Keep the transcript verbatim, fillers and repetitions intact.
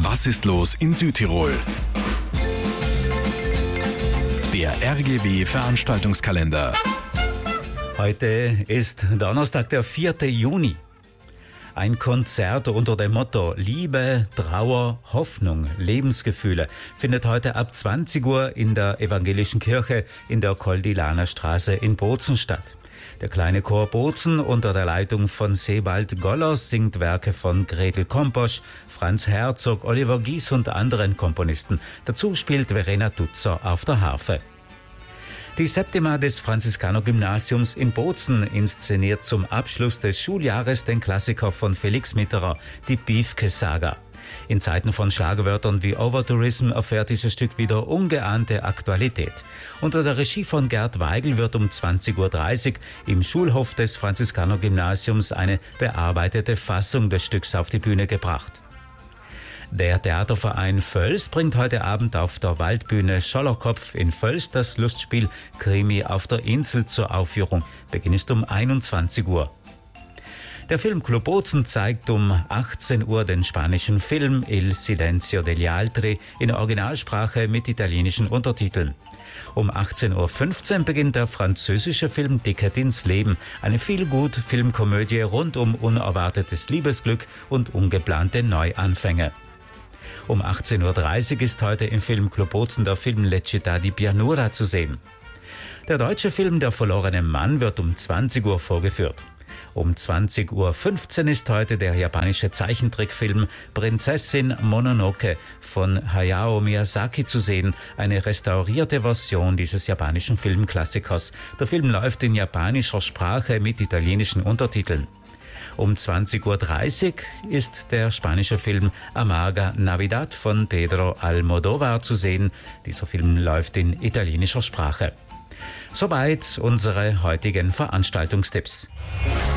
Was ist los in Südtirol? Der R G W-Veranstaltungskalender. Heute ist Donnerstag, der vierte Juni. Ein Konzert unter dem Motto Liebe, Trauer, Hoffnung, Lebensgefühle findet heute ab zwanzig Uhr in der Evangelischen Kirche in der Koldilaner Straße in Bozen statt. Der kleine Chor Bozen unter der Leitung von Sebald Gollers singt Werke von Gretel Komposch, Franz Herzog, Oliver Gies und anderen Komponisten. Dazu spielt Verena Tutzer auf der Harfe. Die Septima des Franziskaner-Gymnasiums in Bozen inszeniert zum Abschluss des Schuljahres den Klassiker von Felix Mitterer, die Piefke-Saga. In Zeiten von Schlagwörtern wie Overtourism erfährt dieses Stück wieder ungeahnte Aktualität. Unter der Regie von Gerd Weigel wird um zwanzig Uhr dreißig im Schulhof des Franziskaner-Gymnasiums eine bearbeitete Fassung des Stücks auf die Bühne gebracht. Der Theaterverein Völs bringt heute Abend auf der Waldbühne Schollerkopf in Völs das Lustspiel Krimi auf der Insel zur Aufführung. Beginn ist um einundzwanzig Uhr. Der Filmclub Bozen zeigt um achtzehn Uhr den spanischen Film Il Silenzio degli Altri in Originalsprache mit italienischen Untertiteln. Um achtzehn Uhr fünfzehn beginnt der französische Film Ticket ins Leben, eine Feelgood-Filmkomödie rund um unerwartetes Liebesglück und ungeplante Neuanfänge. Um achtzehn Uhr dreißig ist heute im Filmclub Bozen der Film Le Città di Pianura zu sehen. Der deutsche Film Der verlorene Mann wird um zwanzig Uhr vorgeführt. Um zwanzig Uhr fünfzehn ist heute der japanische Zeichentrickfilm Prinzessin Mononoke von Hayao Miyazaki zu sehen, eine restaurierte Version dieses japanischen Filmklassikers. Der Film läuft in japanischer Sprache mit italienischen Untertiteln. Um zwanzig Uhr dreißig ist der spanische Film Amarga Navidad von Pedro Almodóvar zu sehen. Dieser Film läuft in italienischer Sprache. Soweit unsere heutigen Veranstaltungstipps.